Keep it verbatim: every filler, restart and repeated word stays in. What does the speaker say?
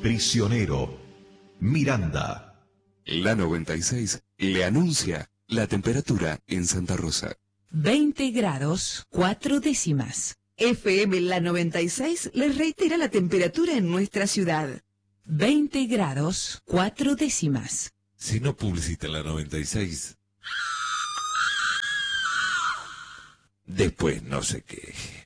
Prisionero, Miranda. La noventa y seis le anuncia la temperatura en Santa Rosa. veinte grados, cuatro décimas. F M La noventa y seis les reitera la temperatura en nuestra ciudad. veinte grados, cuatro décimas. Si no publicita la noventa y seis, después no se queje.